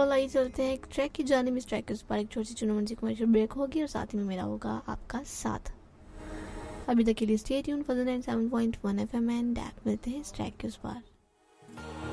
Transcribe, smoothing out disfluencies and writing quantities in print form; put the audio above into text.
Well आइए चलते हैं एक ट्रैक की जाने। इस ट्रैक के उस पर एक छोटी सी चुनमुनी कमर्शियल ब्रेक होगी और साथ ही में मेरा होगा आपका साथ। अभी तक के लिए stay tune for the 97.1 FM and मिलते हैं इस ट्रैक के उस पर।